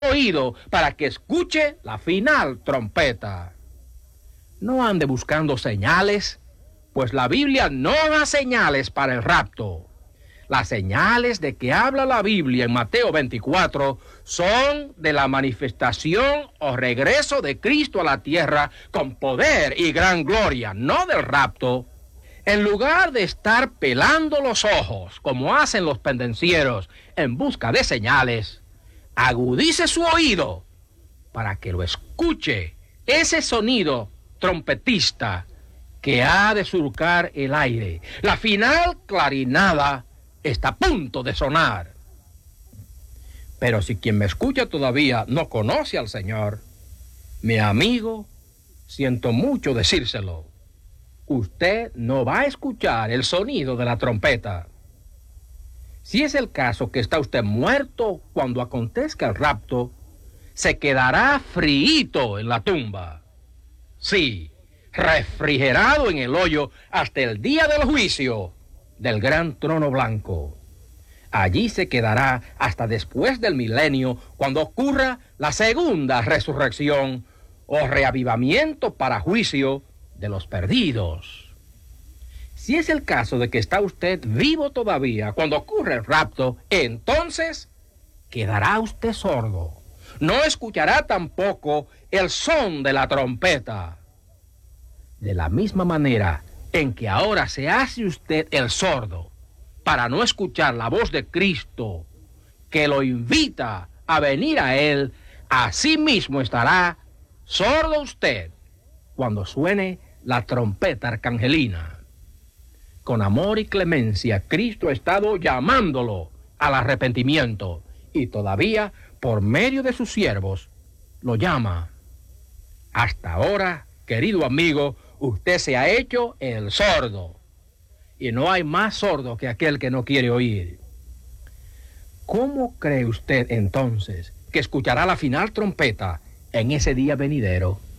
oído para que escuche la final trompeta. No ande buscando señales, pues la Biblia no da señales para el rapto. Las señales de que habla la Biblia en Mateo 24 son de la manifestación o regreso de Cristo a la tierra con poder y gran gloria, no del rapto. En lugar de estar pelando los ojos, como hacen los pendencieros en busca de señales, agudice su oído para que lo escuche ese sonido trompetista que ha de surcar el aire. La final clarinada está a punto de sonar. Pero si quien me escucha todavía no conoce al Señor, mi amigo, siento mucho decírselo, usted no va a escuchar el sonido de la trompeta. Si es el caso que está usted muerto cuando acontezca el rapto, se quedará fríito en la tumba. Sí, refrigerado en el hoyo hasta el día del juicio del gran trono blanco. Allí se quedará hasta después del milenio, cuando ocurra la segunda resurrección o reavivamiento para juicio de los perdidos. Si es el caso de que está usted vivo todavía cuando ocurre el rapto, entonces quedará usted sordo. No escuchará tampoco el son de la trompeta. De la misma manera en que ahora se hace usted el sordo para no escuchar la voz de Cristo que lo invita a venir a Él, así mismo estará sordo usted cuando suene la trompeta arcangelina. Con amor y clemencia, Cristo ha estado llamándolo al arrepentimiento y todavía, por medio de sus siervos, lo llama. Hasta ahora, querido amigo, usted se ha hecho el sordo. Y no hay más sordo que aquel que no quiere oír. ¿Cómo cree usted entonces que escuchará la final trompeta en ese día venidero?